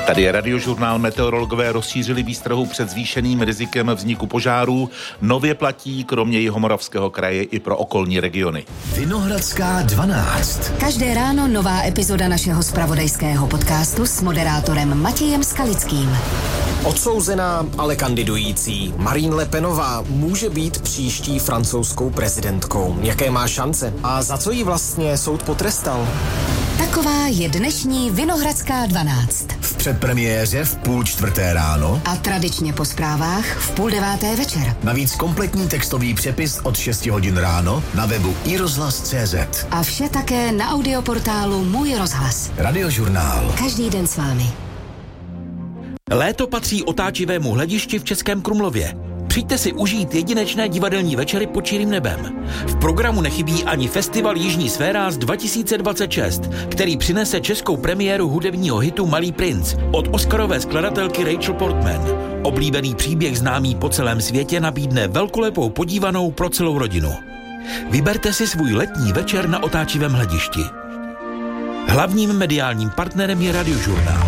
Tady je Radiožurnál. Meteorologové rozšířili výstrahu před zvýšeným rizikem vzniku požárů. Nově platí kromě Jihomoravského kraje i pro okolní regiony. Vinohradská 12. Každé ráno nová epizoda našeho zpravodajského podcastu s moderátorem Matějem Skalickým. Odsouzená, ale kandidující Marine Le Penová může být příští francouzskou prezidentkou. Jaké má šance? A za co jí vlastně soud potrestal? Taková je dnešní Vinohradská 12. V předpremiéře v 3:30 ráno a tradičně po zprávách v 8:30 večer. Navíc kompletní textový přepis od 6 hodin ráno na webu iRozhlas.cz. A vše také na audioportálu Můj rozhlas. Radiožurnál. Každý den s vámi. Léto patří otáčivému hledišti v Českém Krumlově. Přijďte si užít jedinečné divadelní večery pod čirým nebem. V programu nechybí ani festival Jižní sféra z 2026, který přinese českou premiéru hudebního hitu Malý princ od oscarové skladatelky Rachel Portman. Oblíbený příběh známý po celém světě nabídne velkolepou podívanou pro celou rodinu. Vyberte si svůj letní večer na otáčivém hledišti. Hlavním mediálním partnerem je Radiožurnál.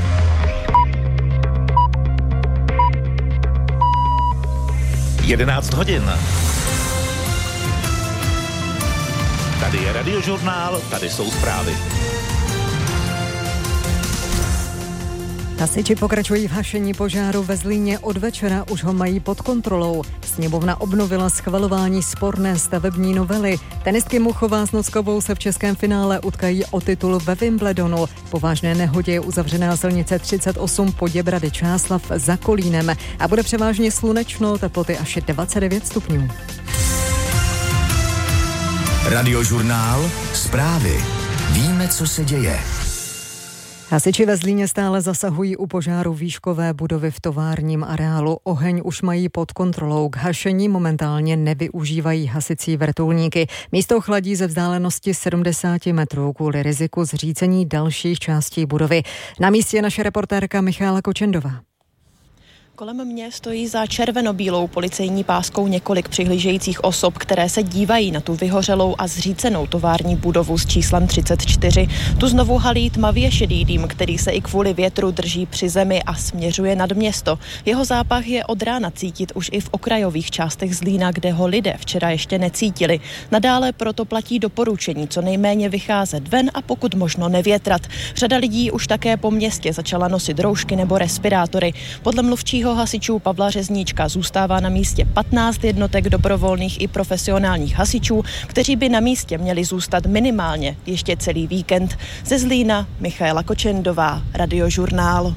Jedenáct hodin. Tady je Radiožurnál, tady jsou zprávy. Hasiči pokračují v hašení požáru ve Zlíně. Od večera už ho mají pod kontrolou. Sněmovna obnovila schvalování sporné stavební novely. Tenistky Muchová s Nockovou se v českém finále utkají o titul ve Wimbledonu. Po vážné nehodě je uzavřená silnice 38 Poděbrady Čáslav za Kolínem a bude převážně slunečno, teploty až 29 stupňů. Radiožurnál. Zprávy. Víme, co se děje. Hasiči ve Zlíně stále zasahují u požáru výškové budovy v továrním areálu. Oheň už mají pod kontrolou. K hašení momentálně nevyužívají hasicí vrtulníky. Místo chladí ze vzdálenosti 70 metrů kvůli riziku zřícení dalších částí budovy. Na místě je naše reportérka Michála Kočendová. Kolem mě stojí za červeno-bílou policejní páskou několik přihlížejících osob, které se dívají na tu vyhořelou a zřícenou tovární budovu s číslem 34. Tu znovu halí tmavě šedý dým, který se i kvůli větru drží při zemi a směřuje nad město. Jeho zápach je od rána cítit už i v okrajových částech Zlína, kde ho lidé včera ještě necítili. Nadále proto platí doporučení co nejméně vycházet ven a pokud možno nevětrat. Řada lidí už také po městě začala nosit roušky nebo respirátory. Podle mluvčího hasičů Pavla Řezníčka zůstává na místě 15 jednotek dobrovolných i profesionálních hasičů, kteří by na místě měli zůstat minimálně ještě celý víkend. Ze Zlína Michála Kočendová, Radiožurnál.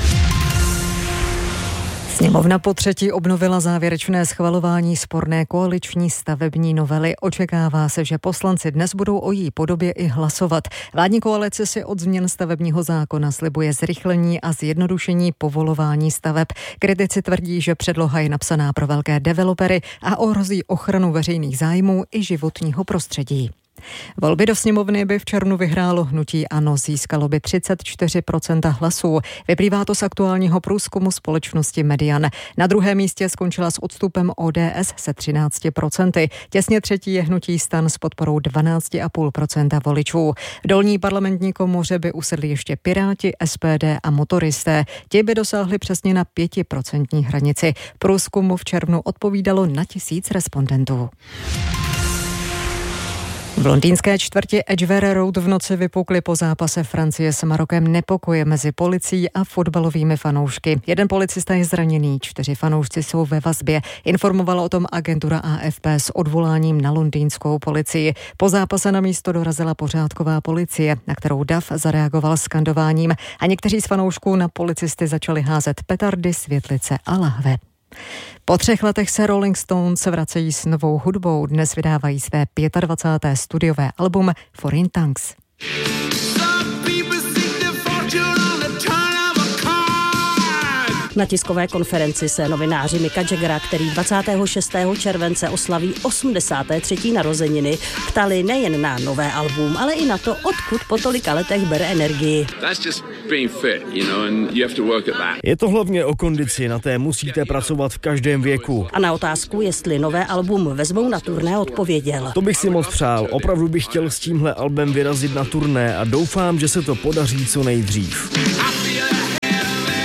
Sněmovna po třetí obnovila závěrečné schvalování sporné koaliční stavební novely. Očekává se, že poslanci dnes budou o její podobě i hlasovat. Vládní koalice si od změn stavebního zákona slibuje zrychlení a zjednodušení povolování staveb. Kritici tvrdí, že předloha je napsaná pro velké developery a ohrozí ochranu veřejných zájmů i životního prostředí. Volby do sněmovny by v červnu vyhrálo hnutí ANO, získalo by 34% hlasů. Vyplývá to z aktuálního průzkumu společnosti Median. Na druhém místě skončila s odstupem ODS se 13%. Těsně třetí je hnutí STAN s podporou 12,5% voličů. V dolní parlamentní komoře by usedli ještě Piráti, SPD a motoristé. Ti by dosáhli přesně na 5% hranici. Průzkumu v červnu odpovídalo na 1000 respondentů. V londýnské čtvrti Edgware Road v noci vypukly po zápase Francie s Marokem nepokoje mezi policií a fotbalovými fanoušky. Jeden policista je zraněný, 4 fanoušci jsou ve vazbě. Informovala o tom agentura AFP s odvoláním na londýnskou policii. Po zápase na místo dorazila pořádková policie, na kterou dav zareagoval skandováním a někteří z fanoušků na policisty začali házet petardy, světlice a lahve. Po 3 letech se Rolling Stones vracejí s novou hudbou. Dnes vydávají své 25. studiové album Foreign Tongues. Na tiskové konferenci se novináři Micka Jaggera, který 26. července oslaví 83. narozeniny, ptali nejen na nové album, ale i na to, odkud po tolika letech bere energii. Je to hlavně o kondici, na té musíte pracovat v každém věku. A na otázku, jestli nové album vezmou na turné, odpověděl. To bych si moc přál, opravdu bych chtěl s tímhle albem vyrazit na turné a doufám, že se to podaří co nejdřív.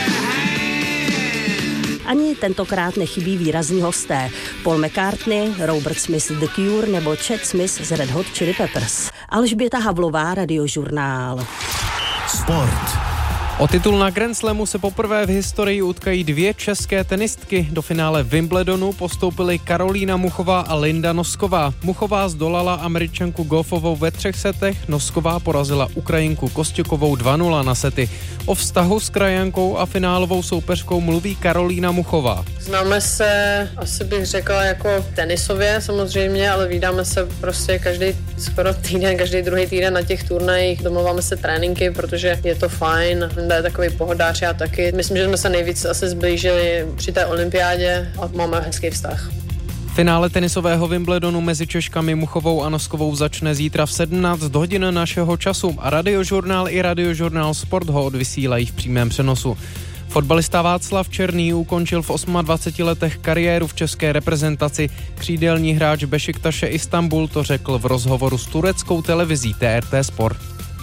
Ani tentokrát nechybí výrazní hosté. Paul McCartney, Robert Smith The Cure nebo Chad Smith z Red Hot Chili Peppers. Alžběta Havlová, Radiožurnál. Sport. O titul na Grand Slamu se poprvé v historii utkají dvě české tenistky. Do finále Wimbledonu postoupily Karolína Muchová a Linda Nosková. Muchová zdolala Američanku Goffovou ve 3 setech, Nosková porazila Ukrajinku Kostěkovou 2-0 na sety. O vztahu s krajankou a finálovou soupeřkou mluví Karolína Muchová. Známe se, asi bych řekla, jako tenisově samozřejmě, ale vídáme se prostě každý skoro týden, každý druhý týden na těch turnajích. Domluváme se tréninky, protože je to fajn. Je takový pohodář, já taky. Myslím, že jsme se nejvíc asi zblížili při té olympiádě a máme hezký vztah. Finále tenisového Wimbledonu mezi Češkami Muchovou a Noskovou začne zítra v 17 hodin našeho času a Radiožurnál i Radiožurnál Sport ho odvysílají v přímém přenosu. Fotbalista Václav Černý ukončil v 28 letech kariéru v české reprezentaci. Křídelní hráč Bešiktaše Istanbul to řekl v rozhovoru s tureckou televizí TRT Sport.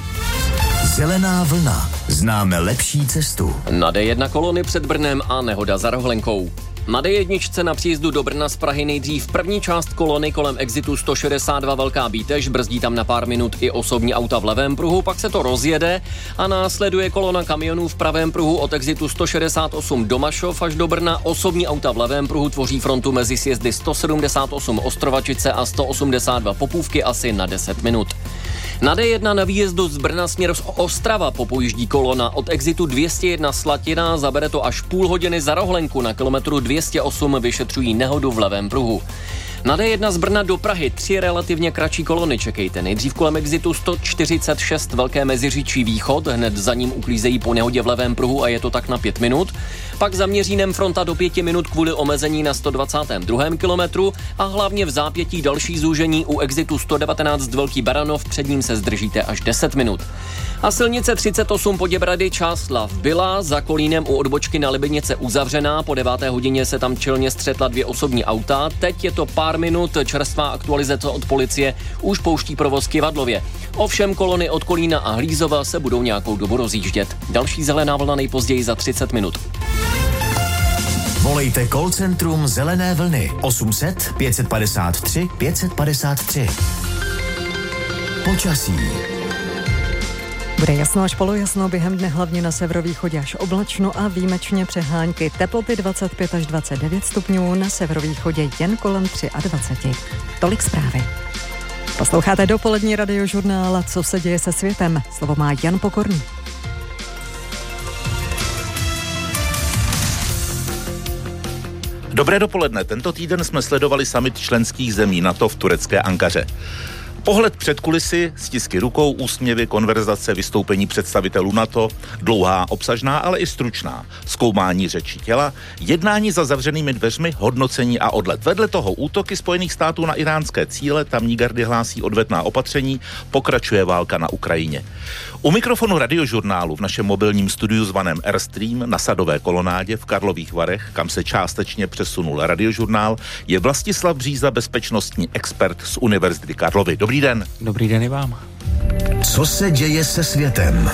Zelená vlna. Známe lepší cestu. Na D1 kolony před Brnem a nehoda za Rohlenkou. Na D1 na příjezdu do Brna z Prahy nejdřív první část kolony kolem exitu 162 Velká Bítež, brzdí tam na pár minut i osobní auta v levém pruhu, pak se to rozjede a následuje kolona kamionů v pravém pruhu od exitu 168 Domašov až do Brna. Osobní auta v levém pruhu tvoří frontu mezi sjezdy 178 Ostrovačice a 182 Popůvky asi na 10 minut. Na D1 na výjezdu z Brna směr z Ostrava popojíždí kolona od exitu 201 Slatina, zabere to až půl hodiny za Rohlenku, na kilometru 208 vyšetřují nehodu v levém pruhu. Na D1 z Brna do Prahy 3 relativně kratší kolony čekejte. Nejdřív kolem exitu 146 Velké Meziříčí východ, hned za ním uklízejí po nehodě v levém pruhu a je to tak na 5 minut. Pak za Měřínem fronta do 5 minut kvůli omezení na 122. kilometru a hlavně v zápětí další zúžení u exitu 119 Velký Baranov, před ním se zdržíte až 10 minut. A silnice 38 Poděbrady Čáslav byla za Kolínem u odbočky na Libenice uzavřená, po 9. hodině se tam čelně střetla 2 osobní auta, teď je to pár minut, čerstvá aktualizace od policie už pouští provoz Kivadlově. Ovšem kolony od Kolína a Hlízova se budou nějakou dobu rozjíždět. Další zelená vlna nejpozději za 30 minut. Volejte call centrum Zelené vlny 800 553 553. Počasí. Bude jasno až polojasno, během dne hlavně na severovýchodě až oblačno a výjimečně přehánky. Teploty 25 až 29 stupňů, na severovýchodě jen kolem 23. Tolik zprávy. Posloucháte dopolední Radiožurnál, co se děje se světem. Slovo má Jan Pokorný. Dobré dopoledne. Tento týden jsme sledovali summit členských zemí NATO v turecké Ankaře. Pohled před kulisy, stisky rukou, úsměvy, konverzace, vystoupení představitelů NATO, dlouhá, obsažná, ale i stručná, zkoumání řeči těla, jednání za zavřenými dveřmi, hodnocení a odlet. Vedle toho útoky Spojených států na iránské cíle, tamní gardy hlásí odvetná opatření, pokračuje válka na Ukrajině. U mikrofonu Radiožurnálu v našem mobilním studiu zvaném Airstream na Sadové kolonádě v Karlových Varech, kam se částečně přesunul Radiožurnál, je Vlastislav Bříza, bezpečnostní expert z Univerzity Karlovy. Dobrý den. Dobrý den i vám. Co se děje se světem?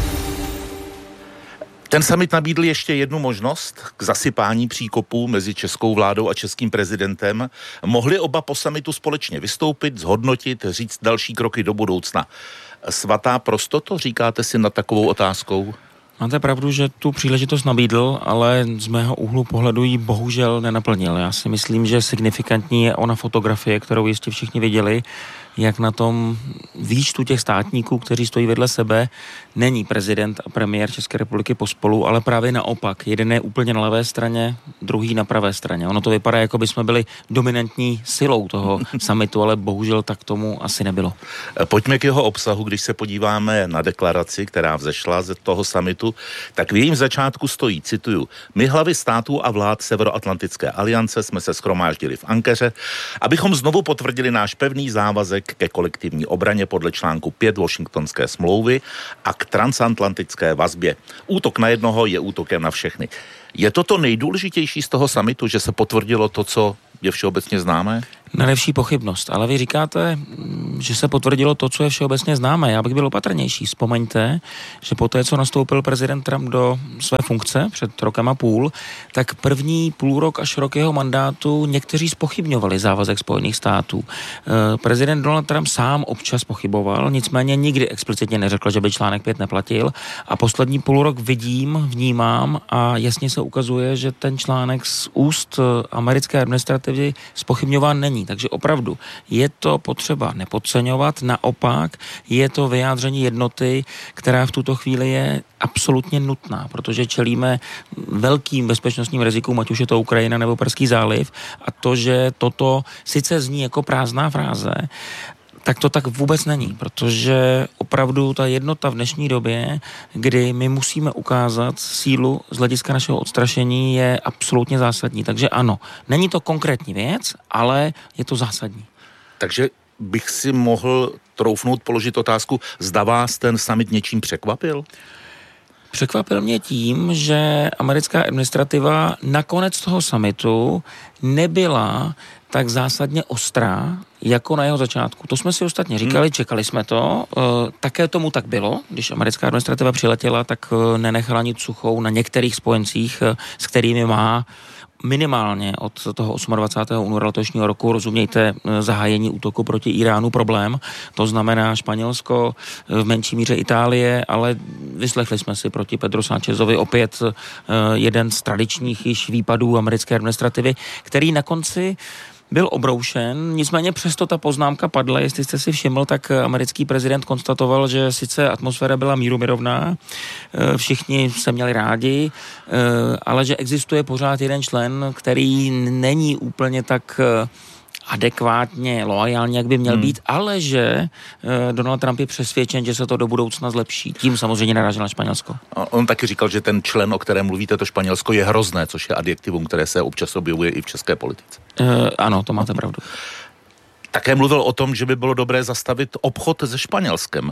Ten summit nabídl ještě jednu možnost k zasypání příkopů mezi českou vládou a českým prezidentem. Mohli oba po summitu společně vystoupit, zhodnotit, říct další kroky do budoucna. Svatá prostoto, říkáte si nad takovou otázkou? Máte pravdu, že tu příležitost nabídl, ale z mého úhlu pohledu ji bohužel nenaplnil. Já si myslím, že signifikantní je ona fotografie, kterou jistě všichni viděli, jak na tom výčtu těch státníků, kteří stojí vedle sebe, není prezident a premiér České republiky pospolu, ale právě naopak. Jeden je úplně na levé straně, druhý na pravé straně. Ono to vypadá, jako by jsme byli dominantní silou toho summitu, ale bohužel tak tomu asi nebylo. Pojďme k jeho obsahu. Když se podíváme na deklaraci, která vzešla z toho summitu, tak v jejím začátku stojí, cituju, my hlavy států a vlád Severoatlantické aliance jsme se shromáždili v Ankaře, abychom znovu potvrdili náš pevný závazek ke kolektivní obraně podle článku 5 Washingtonské smlouvy a k transatlantické vazbě. Útok na jednoho je útokem na všechny. Je to nejdůležitější z toho summitu, že se potvrdilo to, co je všeobecně známé? Nadevší pochybnost, ale vy říkáte, že se potvrdilo to, co je všeobecně známé. Já bych byl opatrnější. Vzpomeňte, že poté, co nastoupil prezident Trump do své funkce před rokem a půl, tak první půlrok až rok jeho mandátu někteří zpochybňovali závazek Spojených států. Prezident Donald Trump sám občas pochyboval, nicméně nikdy explicitně neřekl, že by článek 5 neplatil a poslední půlrok vnímám a jasně se ukazuje, že ten článek z úst americké administrativy zpochybňován není. Takže opravdu je to potřeba nepodceňovat, naopak je to vyjádření jednoty, která v tuto chvíli je absolutně nutná, protože čelíme velkým bezpečnostním rizikům, ať už je to Ukrajina nebo Perský záliv, a to, že toto sice zní jako prázdná fráze, tak to tak vůbec není, protože opravdu ta jednota v dnešní době, kdy my musíme ukázat sílu z hlediska našeho odstrašení, je absolutně zásadní. Takže ano, není to konkrétní věc, ale je to zásadní. Takže bych si mohl troufnout položit otázku, zda vás ten summit něčím překvapil? Překvapil mě tím, že americká administrativa nakonec toho summitu nebyla tak zásadně ostrá, jako na jeho začátku. To jsme si ostatně říkali, čekali jsme to. Také tomu tak bylo, když americká administrativa přiletěla, tak nenechala nic suchou na některých spojencích, s kterými má minimálně od toho 28. února letošního roku, rozumějte, zahájení útoku proti Iránu problém. To znamená Španělsko, v menší míře Itálie, ale vyslechli jsme si proti Pedro Sánchezovi opět jeden z tradičních již výpadů americké administrativy, který na konci byl obroušen, nicméně přesto ta poznámka padla, jestli jste si všiml, tak americký prezident konstatoval, že sice atmosféra byla mírumilovná, všichni se měli rádi, ale že existuje pořád jeden člen, který není úplně tak adekvátně, loajálně, jak by měl být, ale že Donald Trump je přesvědčen, že se to do budoucna zlepší. Tím samozřejmě narážel na Španělsko. On taky říkal, že ten člen, o kterém mluvíte, to Španělsko, je hrozné, což je adjektivum, které se občas objevuje i v české politice. Ano, to máte pravdu. Také mluvil o tom, že by bylo dobré zastavit obchod se Španělskem.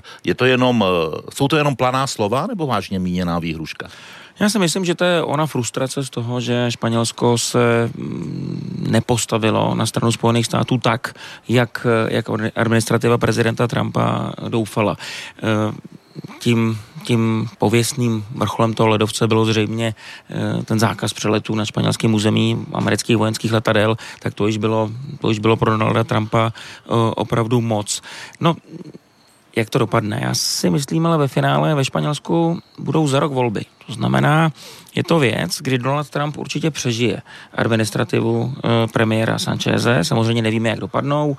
Jsou to jenom planá slova nebo vážně míněná výhruška? Já si myslím, že to je ona frustrace z toho, že Španělsko se nepostavilo na stranu Spojených států tak, jak administrativa prezidenta Trumpa doufala. Tím pověstným vrcholem toho ledovce bylo zřejmě ten zákaz přeletů na španělském území amerických vojenských letadel, tak to již bylo pro Donalda Trumpa opravdu moc. No, jak to dopadne? Já si myslím, ale ve finále ve Španělsku budou za rok volby. To znamená, je to věc, kdy Donald Trump určitě přežije administrativu premiéra Sáncheze. Samozřejmě nevíme, jak dopadnou.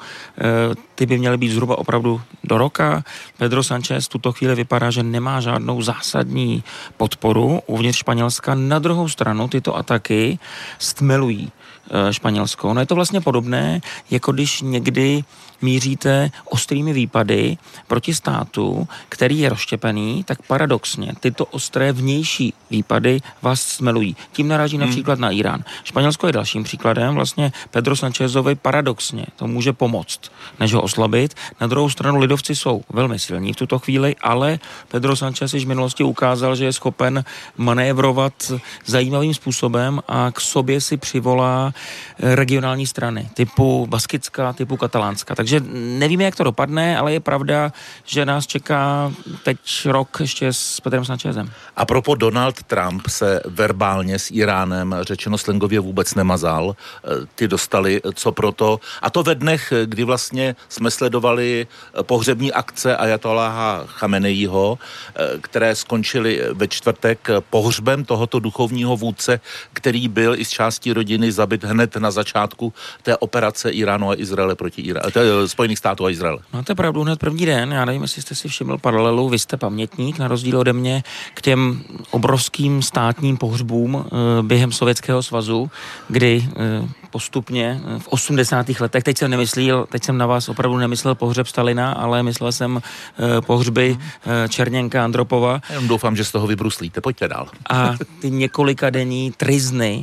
Ty by měly být zhruba opravdu do roka. Pedro Sánchez v tuto chvíli vypadá, že nemá žádnou zásadní podporu uvnitř Španělska. Na druhou stranu tyto ataky stmelují Španělsko. No je to vlastně podobné, jako když někdy míříte ostrými výpady proti státu, který je rozštěpený, tak paradoxně tyto ostré vnější výpady vás stmelují. Tím naráží například na Irán. Španělsko je dalším příkladem. Vlastně Pedro Sánchezovi paradoxně to může pomoct, než ho oslabit. Na druhou stranu lidovci jsou velmi silní v tuto chvíli, ale Pedro Sánchez již v minulosti ukázal, že je schopen manévrovat zajímavým způsobem a k sobě si přivolá regionální strany typu Baskická, typu Katalánská. Takže nevíme, jak to dopadne, ale je pravda, že nás čeká teď rok ještě s Pedrem Sánchezem. A propos Donald Trump se verbálně s Iránem, řečeno slangově, vůbec nemazal. Ty dostali co proto. A to ve dnech, kdy vlastně jsme sledovali pohřební akce ajatoláha Chameneího, které skončily ve čtvrtek pohřbem tohoto duchovního vůdce, který byl i z části rodiny zabit hned na začátku té operace Iránu a Izraele proti Spojených států a Izraele. Máte pravdu, hned první den, já nevím, jestli jste si všiml paralelu, vy jste pamětník, na rozdíl ode mě, k těm obrovským státním pohřbům během Sovětského svazu, kdy postupně v 80. letech, teď jsem na vás opravdu nemyslel pohřeb Stalina, ale myslel jsem pohřby Černěnka, Andropova. Já doufám, že z toho vybruslíte, pojďte dál. A ty několikadenní tryzny,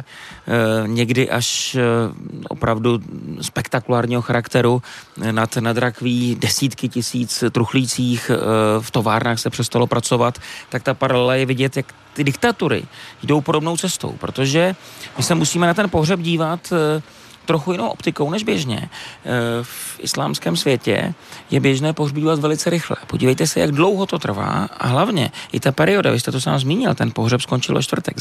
někdy až opravdu spektakulárního charakteru nad rakví, desítky tisíc truchlících, v továrnách se přestalo pracovat, tak ta paralela je vidět, jak ty diktatury jdou podobnou cestou, protože my se musíme na ten pohřeb dívat trochu jinou optikou než běžně. V islámském světě je běžné pohřbívat velice rychle. Podívejte se, jak dlouho to trvá a hlavně i ta perioda, vy jste to sám zmínil, ten pohřeb skončil ve čtvrtek,